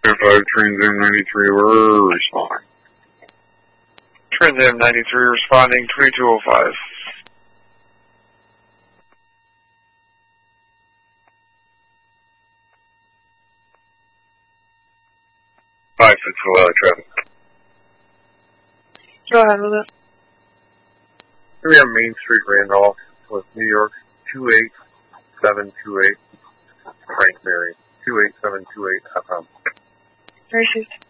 5, Trans M93, we're responding. Trans M93 responding, 2205. 5-6 traffic. Go ahead with it. We have Main Street, Randolph, with New York, 28728, Frank Mary, 28728 FM. Received.